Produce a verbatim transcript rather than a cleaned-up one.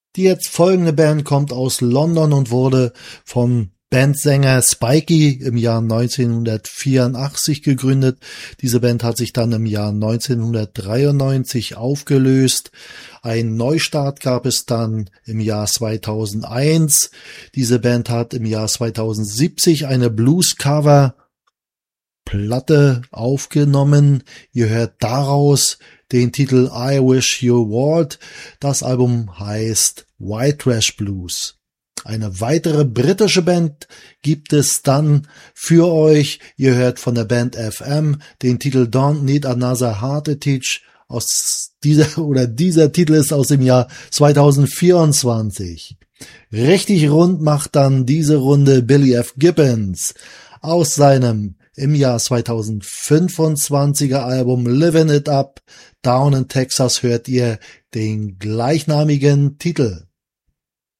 Die jetzt folgende Band kommt aus London und wurde vom Bandsänger Spikey im Jahr neunzehnhundertvierundachtzig gegründet. Diese Band hat sich dann im Jahr neunzehnhundertdreiundneunzig aufgelöst. Ein Neustart gab es dann im Jahr zweitausendeins. Diese Band hat im Jahr zweitausendsiebzig eine Blues-Cover-Platte aufgenommen. Ihr hört daraus den Titel I Wish You Would. Das Album heißt White Trash Blues. Eine weitere britische Band gibt es dann für euch. Ihr hört von der Band F M den Titel Don't Need Another Heart Attack. Aus dieser oder dieser Titel ist aus dem Jahr zweitausendvierundzwanzig. Richtig rund macht dann diese Runde Billy F. Gibbons aus seinem im Jahr zweitausendfünfundzwanziger Album Living It Up. Down in Texas hört ihr den gleichnamigen Titel.